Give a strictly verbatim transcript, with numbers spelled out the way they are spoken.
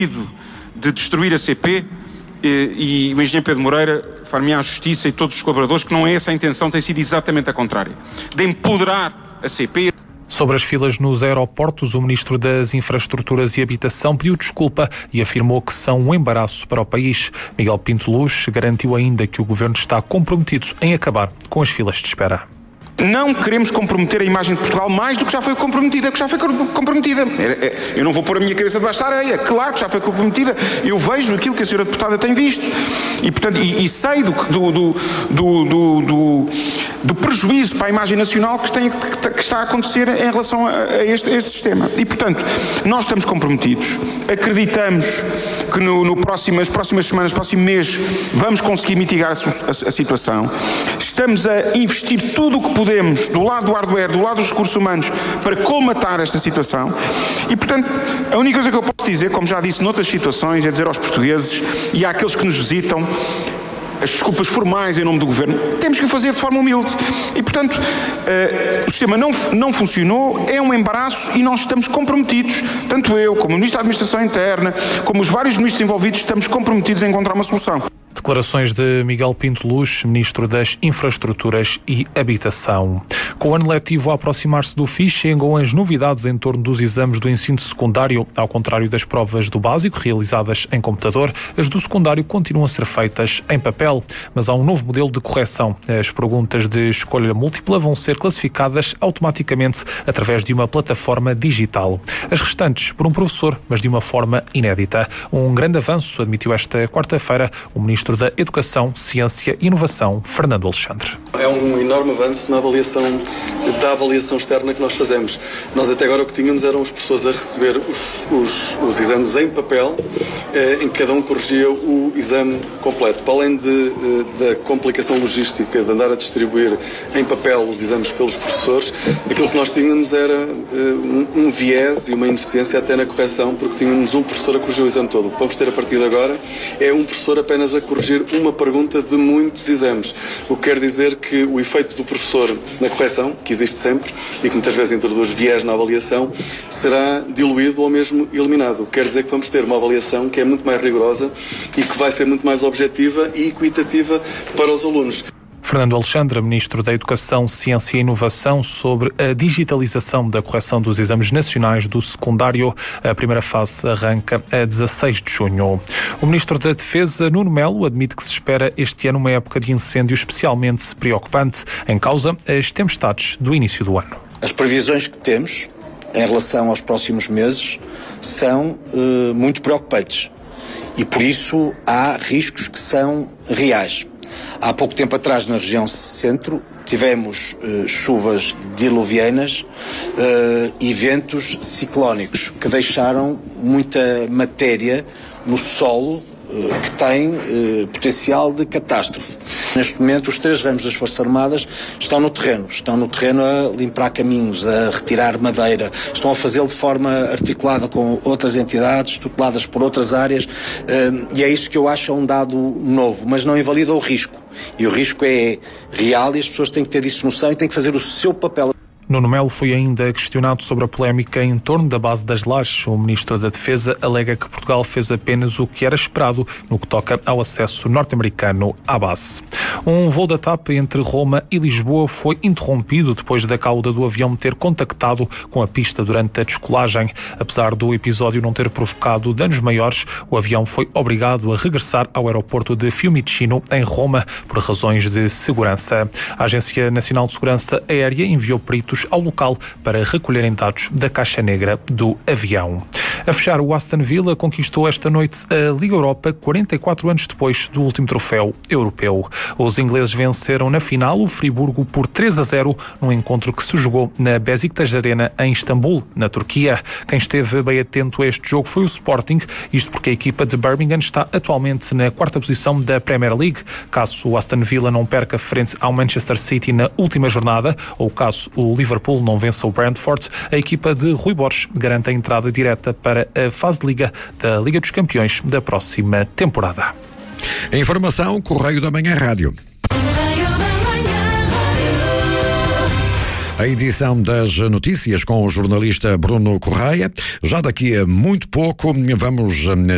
de destruir a C P e, e o engenheiro Pedro Moreira far-me à justiça e todos os colaboradores que não é essa a intenção, tem sido exatamente a contrária, de empoderar a C P. Sobre as filas nos aeroportos, o Ministro das Infraestruturas e Habitação pediu desculpa e afirmou que são um embaraço para o país. Miguel Pinto Luz garantiu ainda que o Governo está comprometido em acabar com as filas de espera. Não queremos comprometer a imagem de Portugal mais do que já foi comprometida, que já foi comprometida. Eu não vou pôr a minha cabeça debaixo da areia, claro que já foi comprometida. Eu vejo aquilo que a senhora deputada tem visto e, portanto, e, e sei do, do, do, do, do, do prejuízo para a imagem nacional que, tem, que está a acontecer em relação a, a, este, a este sistema. E, portanto, nós estamos comprometidos, acreditamos que no, no próximo, nas próximas semanas, no próximo mês, vamos conseguir mitigar a, a, a situação. Estamos a investir tudo o que podemos do lado do hardware, do lado dos recursos humanos, para colmatar esta situação. E, portanto, a única coisa que eu posso dizer, como já disse noutras situações, é dizer aos portugueses e àqueles que nos visitam, as desculpas formais em nome do Governo, temos que o fazer de forma humilde. E, portanto, uh, o sistema não, não funcionou, é um embaraço e nós estamos comprometidos, tanto eu, como o Ministro da Administração Interna, como os vários ministros envolvidos, estamos comprometidos em encontrar uma solução. Declarações de Miguel Pinto Luz, Ministro das Infraestruturas e Habitação. Com o ano letivo a aproximar-se do fim, chegam as novidades em torno dos exames do ensino secundário. Ao contrário das provas do básico, realizadas em computador, as do secundário continuam a ser feitas em papel, mas há um novo modelo de correção. As perguntas de escolha múltipla vão ser classificadas automaticamente através de uma plataforma digital. As restantes por um professor, mas de uma forma inédita. Um grande avanço, admitiu esta quarta-feira o Ministro da Educação, Ciência e Inovação, Fernando Alexandre. É um enorme avanço na avaliação, da avaliação externa que nós fazemos. Nós até agora o que tínhamos eram os professores a receber os, os, os exames em papel, eh, em que cada um corrigia o exame completo. Para além de, eh, da complicação logística de andar a distribuir em papel os exames pelos professores, aquilo que nós tínhamos era eh, um, um viés e uma ineficiência até na correção, porque tínhamos um professor a corrigir o exame todo. O que vamos ter a partir de agora é um professor apenas a corrigir uma pergunta de muitos exames. O que quer dizer que o efeito do professor na correção, que existe sempre e que muitas vezes introduz viés na avaliação, será diluído ou mesmo eliminado. O que quer dizer que vamos ter uma avaliação que é muito mais rigorosa e que vai ser muito mais objetiva e equitativa para os alunos. Fernando Alexandre, Ministro da Educação, Ciência e Inovação, sobre a digitalização da correção dos exames nacionais do secundário. A primeira fase arranca a dezasseis de junho. O Ministro da Defesa, Nuno Melo, admite que se espera este ano uma época de incêndio especialmente preocupante. Em causa, as tempestades do início do ano. As previsões que temos em relação aos próximos meses são uh, muito preocupantes e, por isso, há riscos que são reais. Há pouco tempo atrás, na região centro, tivemos uh, chuvas diluvianas uh, e ventos ciclónicos que deixaram muita matéria no solo uh, que tem uh, potencial de catástrofe. Neste momento, os três ramos das Forças Armadas estão no terreno. Estão no terreno a limpar caminhos, a retirar madeira. Estão a fazê-lo de forma articulada com outras entidades, tuteladas por outras áreas. E é isso que eu acho um dado novo, mas não invalida o risco. E o risco é real e as pessoas têm que ter disso noção e têm que fazer o seu papel. Nuno Melo foi ainda questionado sobre a polémica em torno da base das Lajes. O Ministro da Defesa alega que Portugal fez apenas o que era esperado no que toca ao acesso norte-americano à base. Um voo da TAP entre Roma e Lisboa foi interrompido depois da cauda do avião ter contactado com a pista durante a descolagem. Apesar do episódio não ter provocado danos maiores, o avião foi obrigado a regressar ao aeroporto de Fiumicino, em Roma, por razões de segurança. A Agência Nacional de Segurança Aérea enviou peritos ao local para recolherem dados da caixa negra do avião. A fechar, o Aston Villa conquistou esta noite a Liga Europa quarenta e quatro anos depois do último troféu europeu. Os ingleses venceram na final o Friburgo por três a zero num encontro que se jogou na Beşiktaş Arena em Istambul, na Turquia. Quem esteve bem atento a este jogo foi o Sporting, isto porque a equipa de Birmingham está atualmente na quarta posição da Premier League. Caso o Aston Villa não perca frente ao Manchester City na última jornada, ou caso o Liverpool não vença o Brentford, a equipa de Rui Borges garante a entrada direta para a fase de Liga da Liga dos Campeões da próxima temporada. A informação Correio da Manhã Rádio. A edição das notícias com o jornalista Bruno Correia. Já daqui a muito pouco vamos